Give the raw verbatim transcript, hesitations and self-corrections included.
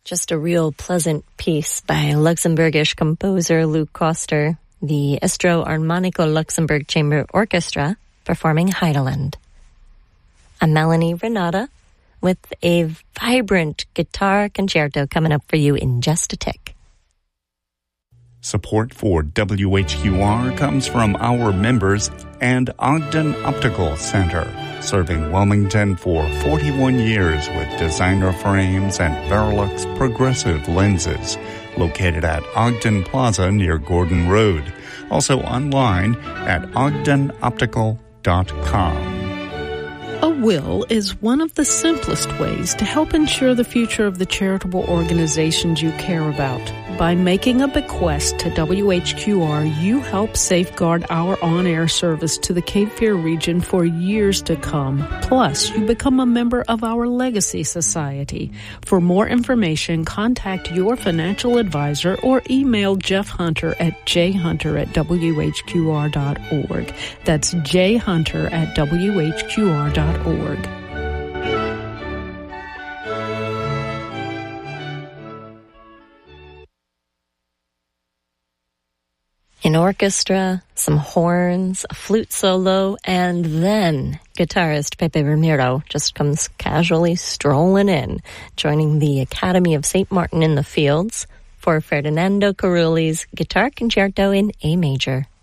Just a real pleasant piece by Luxembourgish composer Luc Koster, the Estro Armonico Luxembourg Chamber Orchestra performing Heideland. I'm Melanie Renata with a vibrant guitar concerto coming up for you in just a tick. Support for W H Q R comes from our members and Ogden Optical Center, serving Wilmington for forty-one years with designer frames and Verilux progressive lenses, located at Ogden Plaza near Gordon Road. Also online at ogden optical dot com. A will is one of the simplest ways to help ensure the future of the charitable organizations you care about. By making a bequest to W H Q R, you help safeguard our on-air service to the Cape Fear region for years to come. Plus, you become a member of our Legacy Society. For more information, contact your financial advisor or email Jeff Hunter at j hunter at w h q r dot org. That's j hunter at w h q r dot org. An orchestra, some horns, a flute solo, and then guitarist Pepe Ramiro just comes casually strolling in, joining the Academy of Saint Martin in the Fields for Ferdinando Carulli's Guitar Concerto in A major.